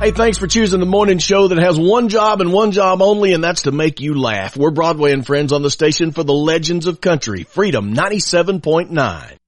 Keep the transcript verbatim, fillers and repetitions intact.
Hey, thanks for choosing the morning show that has one job and one job only, and that's to make you laugh. We're Broadway and Friends on the station for the legends of country, Freedom ninety-seven point nine.